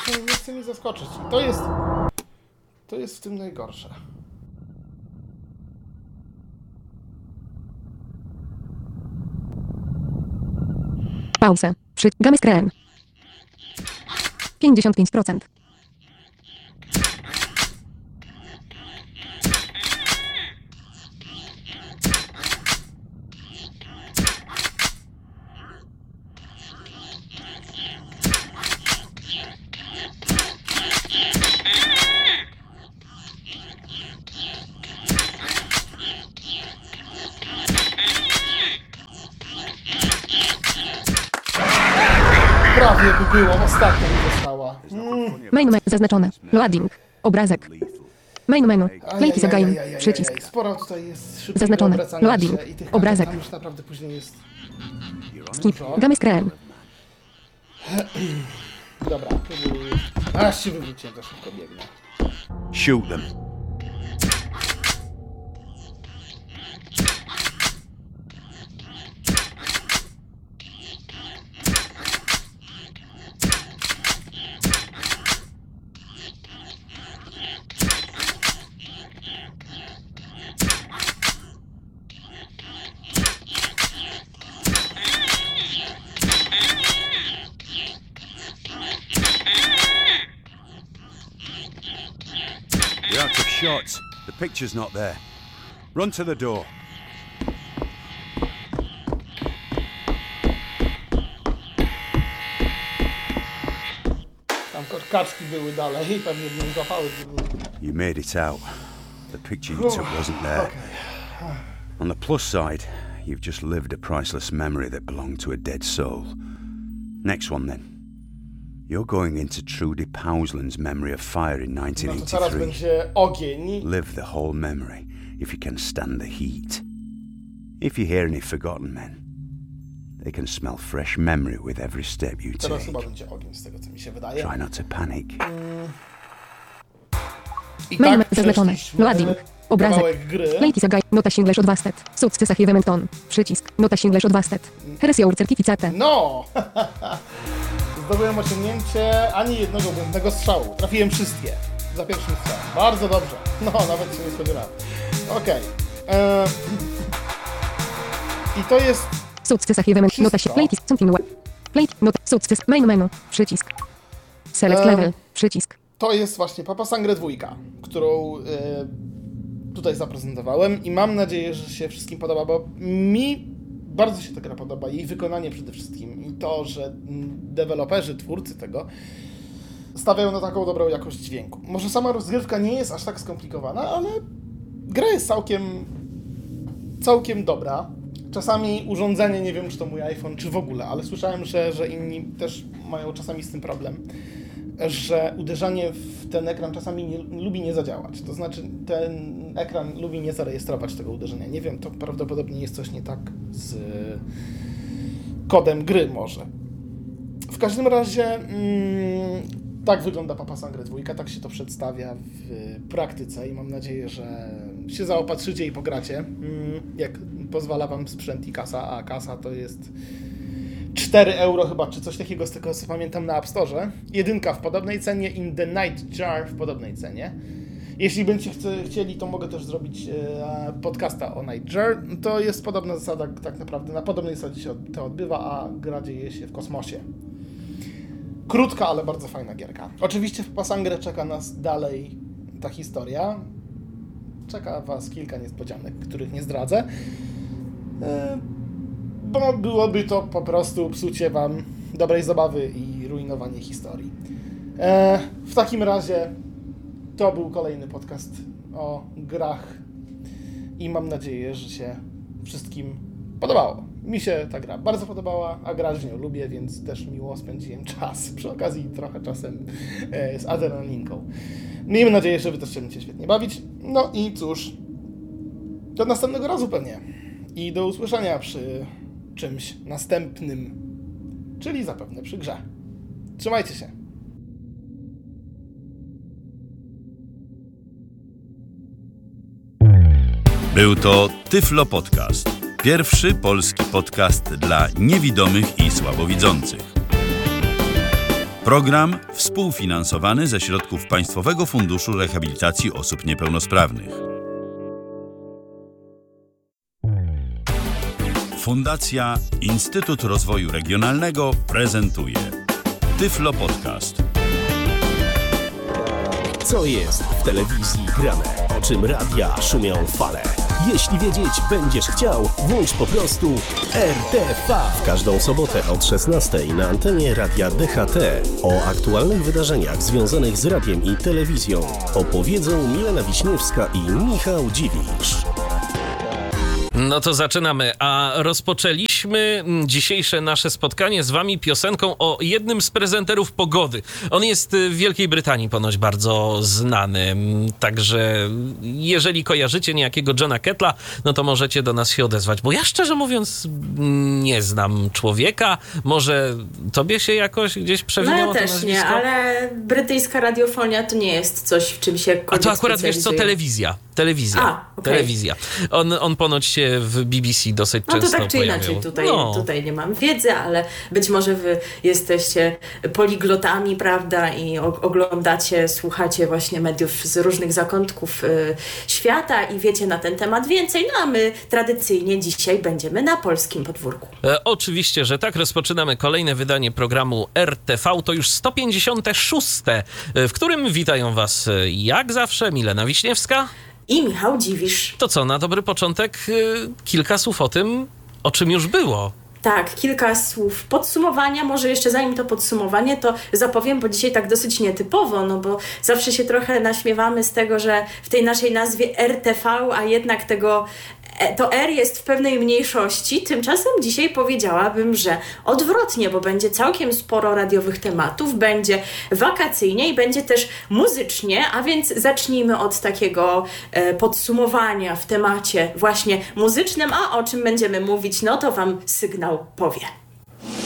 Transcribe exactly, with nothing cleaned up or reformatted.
nie, nie chce mi zaskoczyć. I to jest... To jest w tym najgorsze. Pauza. Przy gamy screen. pięćdziesiąt pięć procent. Prawie by było, ostatnia mi została. Mm. Main menu zaznaczone. Loading. Obrazek. Main menu. Play is again. Ajajajajajaj. Przycisk. Sporo tutaj jest szybkiego Zaznaczone. obracania Loading. się i tych Obrazek. Tam już naprawdę później jest... Skip. dużo. Gamy screen. Dobra, próbuję. Aż się wywróciłem, to szybko biegnę. Shoot them. You're out of shots. The picture's not there. Run to the door. Tam kaczki były dalej i pewnie mnie złapały. You made it out. The picture you took wasn't there. On the plus side, you've just lived a priceless memory that belonged to a dead soul. Next one then. You're going into Trudy Powsland's memory of fire in nineteen No to teraz eighty-three. będzie ogień. Live the whole memory, if you can stand the heat. If you hear any forgotten men, they can smell fresh memory with every step you Teraz take. chyba będzie ogień, z tego co mi się wydaje. Try not to panic. I Main tak menu zaznaczone. przeszliśmy Loading. Obrazek. kawałek gry. Play is again. Nota English Advanced. Sukces Achievement. Przycisk. Nota English Advanced. Here's your certificate. No! Zdobyłem osiągnięcie ani jednego błędnego strzału. Trafiłem wszystkie. Za pierwszym strzałem. Bardzo dobrze. No, nawet się nie spodziewałem. Okej. Eee, I to jest... Sukces Achievement. Nota Wszystko. Play is something. Play. Nota. Sukces. Main menu. Przycisk. Select Ehm. level. Przycisk. To jest właśnie Papa Sangre dwójka, którą e, tutaj zaprezentowałem i mam nadzieję, że się wszystkim podoba, bo mi bardzo się ta gra podoba, jej wykonanie przede wszystkim i to, że mm, deweloperzy, twórcy tego stawiają na taką dobrą jakość dźwięku. Może sama rozgrywka nie jest aż tak skomplikowana, ale gra jest całkiem, całkiem dobra. Czasami urządzenie, nie wiem czy to mój iPhone, czy w ogóle, ale słyszałem, że, że inni też mają czasami z tym problem, że uderzanie w ten ekran czasami nie, lubi nie zadziałać. To znaczy ten ekran lubi nie zarejestrować tego uderzenia. Nie wiem, to prawdopodobnie jest coś nie tak z kodem gry może. W każdym razie mm, tak wygląda Papa Sangre dwójka, tak się to przedstawia w praktyce i mam nadzieję, że się zaopatrzycie i pogracie, mm, jak pozwala wam sprzęt i kasa, a kasa to jest cztery euro chyba, czy coś takiego, z tego co pamiętam, na App Store. Jedynka w podobnej cenie, In the Night Jar w podobnej cenie. Jeśli będziecie chce, chcieli, to mogę też zrobić e, podcasta o Night Jar. To jest podobna zasada, tak naprawdę na podobnej zasadzie się to odbywa, a gra dzieje się w kosmosie. Krótka, ale bardzo fajna gierka. Oczywiście w Papa Sangre czeka nas dalej ta historia. Czeka was kilka niespodzianek, których nie zdradzę. E, bo byłoby to po prostu psucie wam dobrej zabawy i rujnowanie historii. E, w takim razie to był kolejny podcast o grach i mam nadzieję, że się wszystkim podobało. Mi się ta gra bardzo podobała, a grać w nią lubię, więc też miło spędziłem czas. Przy okazji trochę czasem e, z adrenalinką. Miejmy nadzieję, że wy też będziecie świetnie bawić. No i cóż, do następnego razu pewnie. I do usłyszenia przy czymś następnym, czyli zapewne przy grze. Trzymajcie się. Był to Tyflo Podcast. Pierwszy polski podcast dla niewidomych i słabowidzących. Program współfinansowany ze środków Państwowego Funduszu Rehabilitacji Osób Niepełnosprawnych. Fundacja Instytut Rozwoju Regionalnego prezentuje Tyflo Podcast. Co jest w telewizji grane? O czym radia szumią fale? Jeśli wiedzieć będziesz chciał, włącz po prostu R T V. W każdą sobotę od szesnastej na antenie Radia D H T o aktualnych wydarzeniach związanych z radiem i telewizją opowiedzą Milena Wiśniewska i Michał Dziwisz. No to zaczynamy, a rozpoczęliśmy dzisiejsze nasze spotkanie z wami piosenką o jednym z prezenterów pogody. On jest w Wielkiej Brytanii ponoć bardzo znany, także jeżeli kojarzycie niejakiego Johna Kettla, no to możecie do nas się odezwać, bo ja szczerze mówiąc nie znam człowieka, może tobie się jakoś gdzieś przewinęło no ja to też nazwisko? nie, ale brytyjska radiofonia to nie jest coś, w czym się kobiet A to akurat wiesz co, specjalizuje. telewizja. Telewizja. A, okay. Telewizja. On, on ponoć się w B B C dosyć no często to tak czy pojawiał. inaczej, tutaj, no. tutaj nie mam wiedzy, ale być może wy jesteście poliglotami, prawda, i o- oglądacie, słuchacie właśnie mediów z różnych zakątków y, świata i wiecie na ten temat więcej, no a my tradycyjnie dzisiaj będziemy na polskim podwórku. E, oczywiście, że tak. Rozpoczynamy kolejne wydanie programu R T V. To już sto pięćdziesiąte szóste, w którym witają was e, jak zawsze Milena Wiśniewska. I Michał Dziwisz. To co, na dobry początek e, kilka słów o tym, o czym już było. Tak, kilka słów podsumowania, może jeszcze zanim to podsumowanie, to zapowiem, bo dzisiaj tak dosyć nietypowo, no bo zawsze się trochę naśmiewamy z tego, że w tej naszej nazwie R T V, a jednak tego to R jest w pewnej mniejszości, tymczasem dzisiaj powiedziałabym, że odwrotnie, bo będzie całkiem sporo radiowych tematów, będzie wakacyjnie i będzie też muzycznie, a więc zacznijmy od takiego e, podsumowania w temacie właśnie muzycznym, a o czym będziemy mówić, no to wam sygnał powie.